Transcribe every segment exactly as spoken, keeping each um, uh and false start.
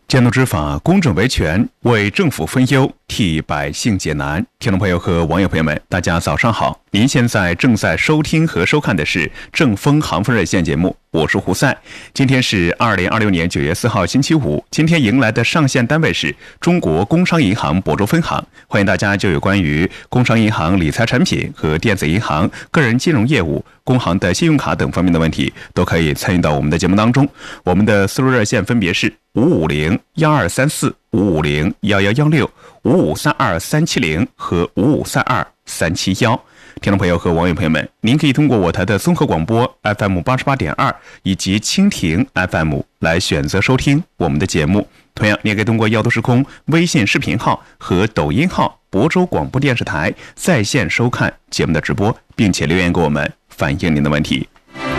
监督执法，公正维权，为政府分忧，替百姓解难。听众朋友和网友朋友们，大家早上好！您现在正在收听和收看的是正风航风热线节目，我是胡赛。今天是二零二六年九月四号星期五，今天迎来的上线单位是中国工商银行亳州分行。欢迎大家就有关于工商银行理财产品和电子银行、个人金融业务、工行的信用卡等方面的问题，都可以参与到我们的节目当中。我们的思路热线分别是五五零幺二三四、五五零幺幺幺六、五五三二三七零和五五三二三七幺。听众朋友和网友朋友们，您可以通过我台的综合广播 F M 八十八点二以及蜻蜓 F M 来选择收听我们的节目。同样，你也可以通过耀都时空微信视频号和抖音号亳州广播电视台在线收看节目的直播，并且留言给我们反映您的问题。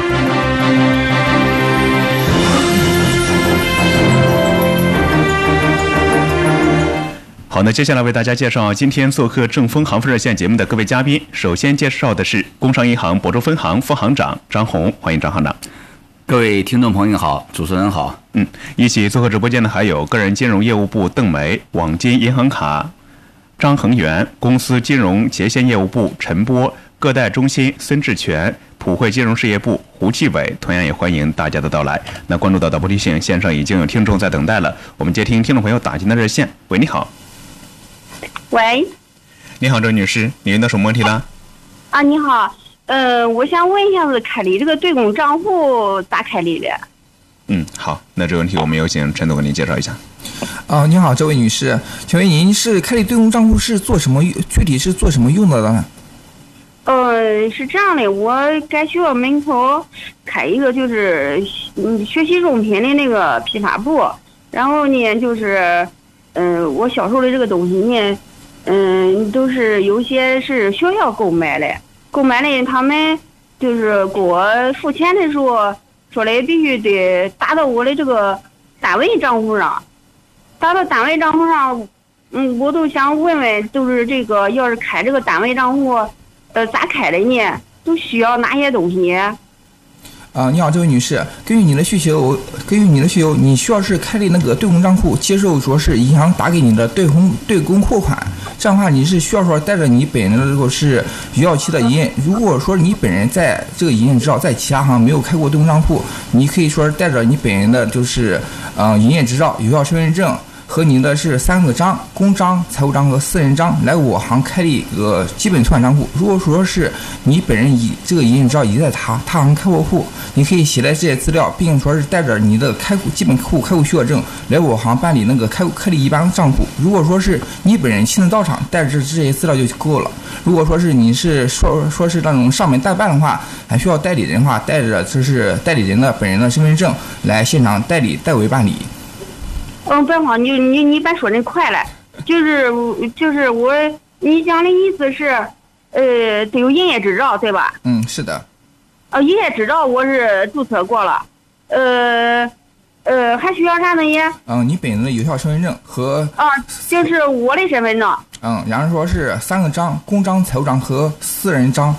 好，那接下来为大家介绍今天做客正风航风热线节目的各位嘉宾。首先介绍的是工商银行亳州分行副行长张红，欢迎张行长。 各位听众朋友好，主持人好。 嗯，一起做客直播间的还有个人金融业务部邓梅、网金银行卡张恒元、公司金融结线业务部陈波、各代中心孙志全、普惠金融事业部胡继伟，同样也欢迎大家的到来。那关注到导播提醒，线上已经有听众在等待了，我们接听听众朋友打进的热线。喂，你好。 喂， 你好，这位女士，你遇到什么问题了？ 啊，你好，呃，我想问一下子开立这个对公账户咋开立的？ 嗯，好，那这个问题我们有请陈总给您介绍一下。 啊、呃，你好，这位女士，请问您是开立对公账户是做什么？具体是做什么用的呢？ 呃，是这样的，我该学校门口开一个就是嗯学习用品的那个批发部，然后呢就是，嗯、呃，我销售的这个东西呢。嗯，都是有些是学校购买的，购买的他们就是给我付钱的时候说的必须得打到我的这个单位账户上，打到单位账户上，嗯，我都想问问，就是这个要是开这个单位账户，呃，咋开的呢？都需要哪些东西？ 啊、呃，你好，这位女士，根据你的需求，根据你的需求，你需要是开立那个对公账户，接受说是银行打给你的对公对公货款，这样的话你是需要说带着你本人的这个是有效期的营业。如果说你本人在这个营业执照在其他行没有开过对公账户，你可以说是带着你本人的就是呃营业执照、有效身份证和您的是三个章，公章、财务章和私人章来我行开立一个基本存款账户。如果说是你本人以这个营业执照已在他他行开过户，你可以携带这些资料，并说是带着你的开户基本户开户许可证来我行办理那个开开立一般账户。如果说是你本人亲自到场，带着这些资料就够了。如果说是你是说说是那种上门代办的话，还需要代理人的话，带着就是代理人的本人的身份证来现场代理代为办理。 嗯，别慌，你你你别说那快了，就是就是我，你讲的意思是，呃，得有营业执照对吧？ 嗯，是的。 啊，营业执照我是注册过了，呃，呃，还需要啥东西？ 嗯，你本人的有效身份证和啊，就是我的身份证。 嗯，然后说是三个章，公章、财务章和私人章。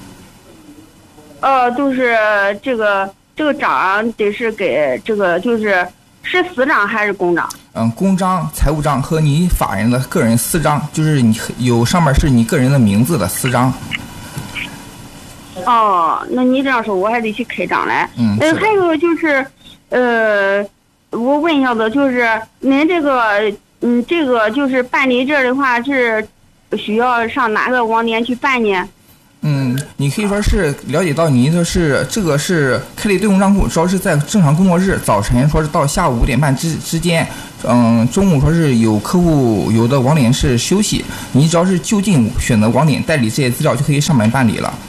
呃，就是这个这个章得是给这个就是是私章还是公章？ 嗯，公章、财务章和你法人的个人私章，就是你有上面是你个人的名字的私章。 哦，那你这样说，我还得去开张来。 嗯， 呃，还有就是，呃，我问一下子，就是您这个，嗯，这个就是办理这的话，是需要上哪个网点去办呢？ 嗯，你可以说是了解到您的是这个是开立对公账户，主要是在正常工作日早晨说是到下午五点半之之间，嗯，中午说是有客户有的网点是休息，你只要是就近选择网点代理这些资料就可以上门办理了。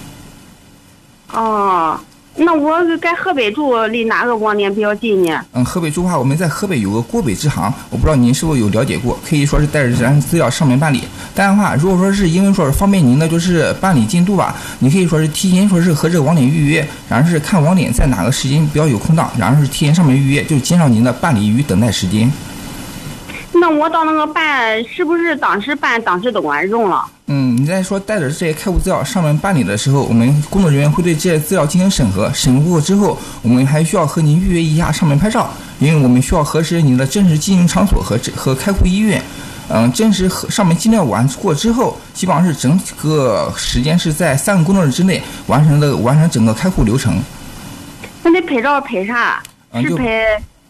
哦，那我该河北住离哪个网点比较近呢？ 嗯，河北住的话，我们在河北有个郭北支行，我不知道您是否有了解过，可以说是带着这资料上门办理。当然的话，如果说是因为说是方便您的就是办理进度吧，你可以说是提前说是和这个网点预约，然后是看网点在哪个时间比较有空档，然后是提前上门预约，就减少您的办理与等待时间。 那我到那个办，是不是当时办当时都管用了？ 嗯，你在说带着这些开户资料上门办理的时候，我们工作人员会对这些资料进行审核，审核过之后，我们还需要和您预约一下上门拍照， 因为我们需要核实你的真实经营场所和和开户医院。嗯，真实上面资料完过之后，基本上是整个时间是在三个工作日之内完成的，完成整个开户流程。 那得拍照拍啥？ 嗯、 是拍，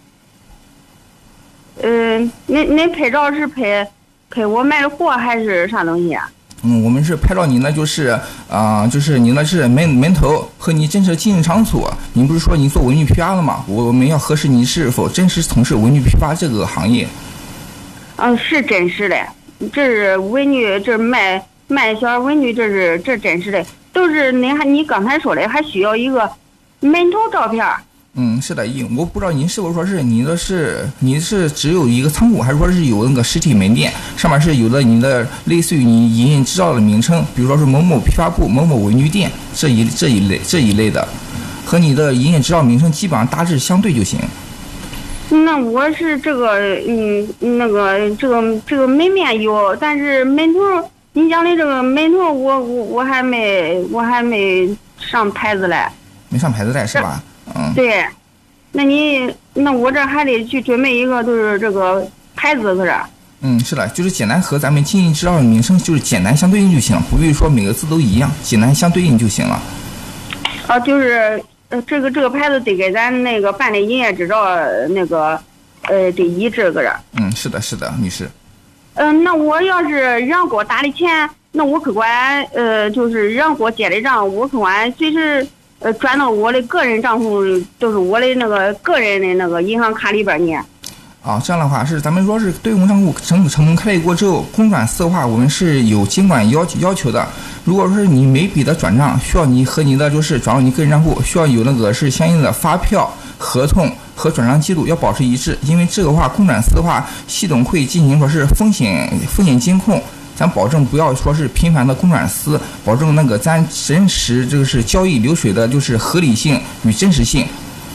嗯、呃，那那拍照是拍拍我卖的货还是啥东西啊？ 嗯，我们是拍照你呢，就是啊、呃，就是你呢是门门头和你真实经营场所。你不是说你做文具批发的吗？我们要核实你是否真实从事文具批发这个行业。 嗯，是真实的，这是文具，这是卖卖小文具，这是这真实的，都是你还你刚才说的，还需要一个门头照片。 嗯，是的，我不知道您是否说是你的是你是只有一个仓库，还是说是有那个实体门店，上面是有的你的类似于你营业执照的名称，比如说是某某批发部、某某文具店这一这一类这一类的，和你的营业执照名称基本上大致相对就行。 那我是这个，嗯，那个这个这个门面有，但是门头，你讲的这个门头，我我我还没我还没上牌子嘞。 没上牌子嘞是吧？嗯。 对，那你那我这还得去准备一个，就是这个牌子可是。 嗯，是的，就是简单和咱们经营执照的名称就是简单相对应就行了，不必说每个字都一样，简单相对应就行了。 啊，就是。呃，这个这个牌子得给咱那个办的营业执照那个，呃，得一致个着。 嗯，是的，是的，女士。 嗯、呃，那我要是让给我打的钱，那我可管呃，就是让给我结的账，我可管随时呃转到我的个人账户，都是我的那个个人的那个银行卡里边呢。 啊，这样的话是咱们说是对公账户成成功开立过之后，公转私的话，我们是有监管要要求的。如果说是你每笔的转账需要你和你的就是转到你个人账户，需要有那个是相应的发票、合同和转账记录要保持一致，因为这个话公转私的话，系统会进行说是风险风险监控，咱保证不要说是频繁的公转私，保证那个咱真实这个是交易流水的就是合理性与真实性。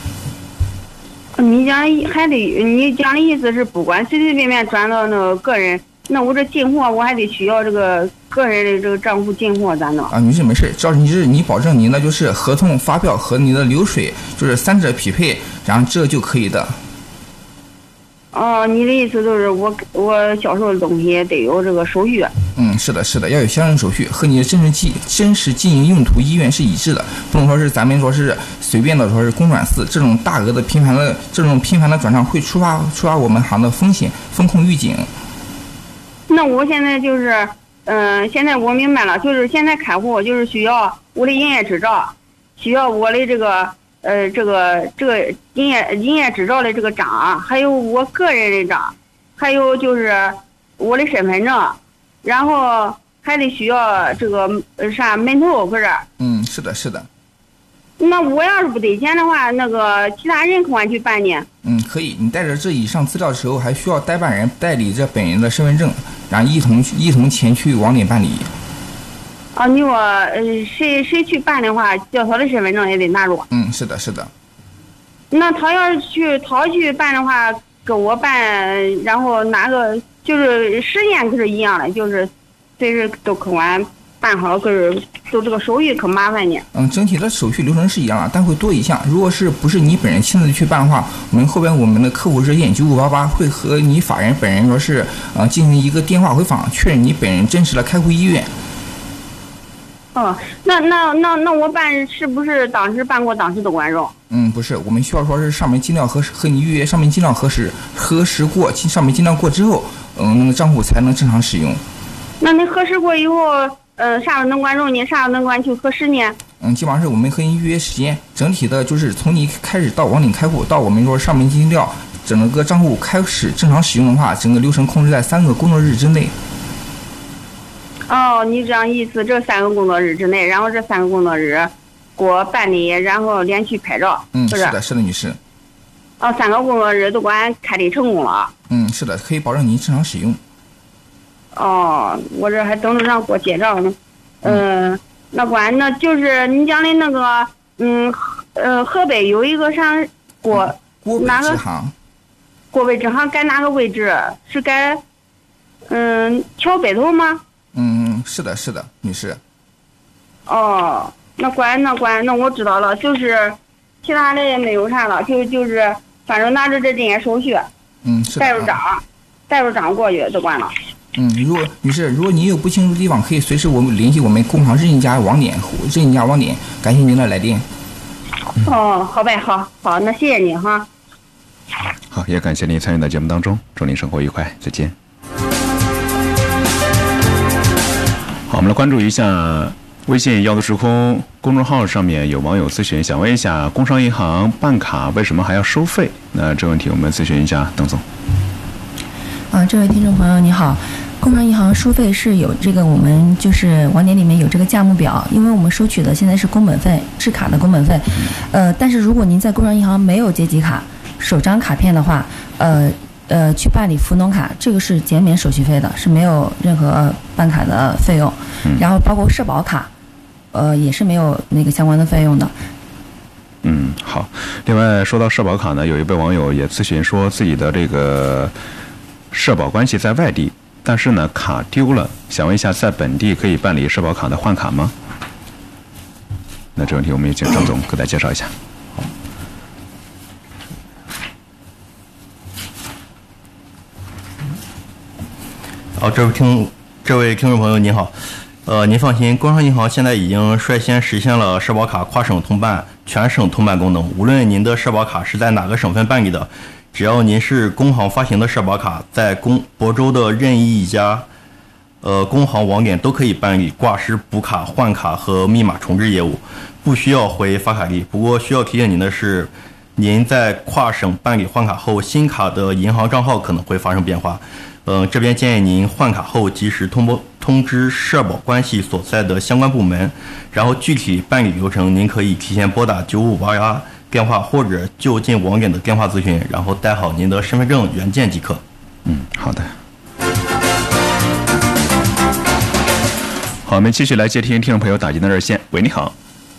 你讲还得，你讲的意思是，不管随随便便转到那个个人，那我这进货我还得需要这个个人的这个账户进货，咋弄？ 啊，女士没事，只要你是你保证您的就是合同、发票和你的流水就是三者匹配，然后这就可以的。 哦，你的意思就是我我销售的东西得有这个手续。 嗯，是的，是的，要有相应手续，和你的真实经真实经营用途意愿是一致的，不能说是咱们说是随便的说是公转私，这种大额的频繁的这种频繁的转账会触发触发我们行的风险风控预警。 那我现在就是，嗯、呃，现在我明白了，就是现在开户就是需要我的营业执照，需要我的这个呃这个这个营业营业执照的这个章，还有我个人的章，还有就是我的身份证。然后还得需要这个呃啥门头，不是？ 嗯，是的，是的。 那我要是不得钱的话，那个其他人可管去办呢？ 嗯，可以。你带着这以上资料的时候，还需要代办人代理这本人的身份证，然后一同一同前去网点办理。 啊，你说呃谁谁去办的话，叫他的身份证也得拿着。 嗯，是的，是的。 那他要是去他去办的话，跟我办，然后拿个。就是时间可是一样的，就是随时都可管办好，可是都这个手续可麻烦呢。 嗯，整体的手续流程是一样的，但会多一项。如果是不是你本人亲自去办的话，我们后边我们的客户热线九五八八会和你法人本人说是呃进行一个电话回访，确认你本人真实的开户意愿。 哦，那那那那我办是不是当时办过，当时都管用？ 嗯，不是，我们需要说是上面尽量核实和你预约上面尽量核实核实过，上面尽量过之后，嗯，那个账户才能正常使用。 那你核实过以后，呃，啥时候能管用呢？啥时候能管去核实呢？ 嗯，基本上是我们和您预约时间，整体的就是从你开始到网点开户，到我们说上面进行料，整个账户开始正常使用的话，整个流程控制在三个工作日之内。 哦，你这样意思，这三个工作日之内，然后这三个工作日给我办理，然后连续拍照。 嗯， 是是的，是的，女士。 哦，三个工作日都管开立成功了。 嗯，是的，可以保证您正常使用。 哦，我这还等着让给我结账呢。嗯、呃，那管那就是你讲的那个，嗯，呃，河北有一个啥国、 嗯、国北支行。 国北支行该哪个位置？是该嗯桥北头吗？ 嗯，是的，是的，女士。 哦，那管那管那我知道了，就是其他的也没有啥了，就就是反正拿着这这些手续， 嗯，是的带入章，带入章过去就完了。 嗯，如果女士，如果您有不清楚的地方，可以随时我们联系我们工厂任意家网点，任意家网点。感谢您的来电。 嗯、哦，好呗，好好，那谢谢你哈。 好，也感谢您参与到节目当中，祝您生活愉快，再见。好，我们来关注一下微信耀都时空公众号上面有网友咨询，想问一下工商银行办卡为什么还要收费？那这个问题我们咨询一下邓总。 啊，这位听众朋友你好，工商银行收费是有这个，我们就是网点里面有这个价目表，因为我们收取的现在是工本费，制卡的工本费，呃，但是如果您在工商银行没有阶级卡，首张卡片的话，呃呃，去办理福农卡，这个是减免手续费的，是没有任何办卡的费用，然后包括社保卡，呃，也是没有那个相关的费用的。 嗯，好。另外说到社保卡呢，有一位网友也咨询说自己的这个社保关系在外地，但是呢卡丢了，想问一下在本地可以办理社保卡的换卡吗？那这个问题我们也请郑总给大家介绍一下。 好，这位听这位听众朋友您好，呃，您放心，工商银行现在已经率先实现了社保卡跨省通办、全省通办功能。无论您的社保卡是在哪个省份办理的，只要您是工行发行的社保卡，在工亳州的任意一家呃工行网点都可以办理挂失、补卡、换卡和密码重置业务，不需要回发卡地。不过需要提醒您的是，您在跨省办理换卡后，新卡的银行账号可能会发生变化。嗯、呃，这边建议您换卡后及时通报通知社保关系所在的相关部门，然后具体办理流程您可以提前拨打九五八八电话或者就近网点的电话咨询，然后带好您的身份证原件即可。 嗯，好的。好，我们继续来接听听众朋友打进的热线。喂，你好。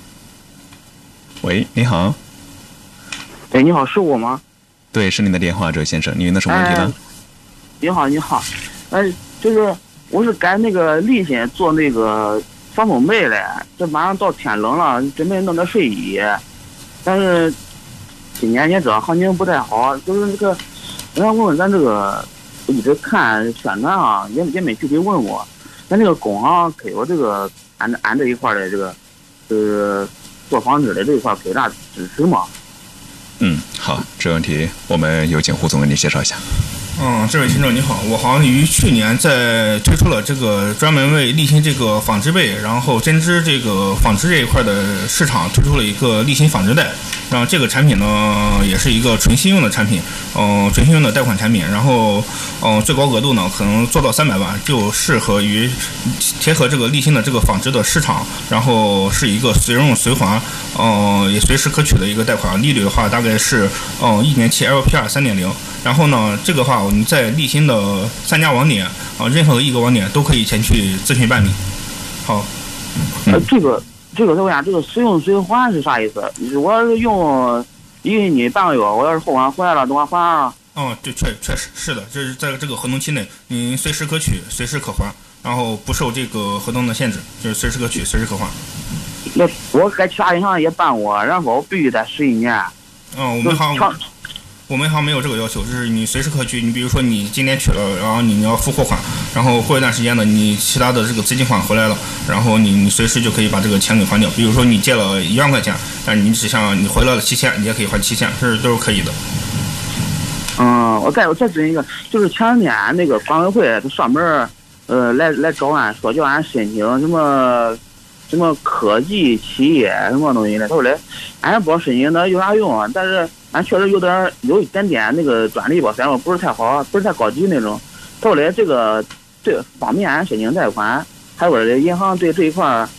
喂，你好。 哎，你好，是我吗？ 对，是您的电话，这位先生，您的什么问题呢？ 哎、你好，你好，呃，就是我是赶那个立新做那个防风被嘞，这马上到天冷了，准备弄点睡衣，但是今年你知道行情不太好，就是这个，我想问问咱这个，我一直看宣传啊，也也没具体问我，咱这个工行给我这个俺俺这一块的这个，呃，做纺织的这一块给啥支持吗？ 嗯，好，这个问题我们有请胡总为您介绍一下。 嗯，这位听众你好，我好像于去年在推出了这个专门为立新这个纺织被，然后针织这个纺织这一块的市场推出了一个立新纺织贷，然后这个产品呢也是一个纯信用的产品，嗯、呃，纯信用的贷款产品，然后嗯、呃，最高额度呢可能做到三百万，就适合于贴合这个立新的这个纺织的市场，然后是一个随用随还，嗯、呃，也随时可取的一个贷款，利率的话大概是嗯、呃、一年期 L P R 三点零。然后呢，这个话我们在立新的三家网点啊，任何一个网点都可以前去咨询办理。好， 呃，这个这个怎么样？这个随用随还是啥意思？我要是用一个你半个月，我要是后还回来了，等我还啊？ 哦，对，确确实是的，这是在这个合同期内，您随时可取，随时可还，然后不受这个合同的限制，就是随时可取，随时可还。 那我在其他银行也办过，然后我必须得十一年。 嗯，我们行。我们银行没有这个要求，就是你随时可取。你比如说你今天取了，然后你要付货款，然后过一段时间呢，你其他的这个资金款回来了，然后你你随时就可以把这个钱给还掉。比如说你借了一万块钱，但是你只想你回来了七千，你也可以还七千，这都是可以的。 嗯，我再我再咨询一个，就是前两天那个管委会他上门呃来来找俺说叫俺申请什么什么科技企业什么东西的，他说嘞，俺也不知道申请那有啥用啊，但是。俺确实有点有一点点那个专利吧，反正不是太好，不是太高级那种。后来这个这方面俺申请贷款，还有这银行对这一块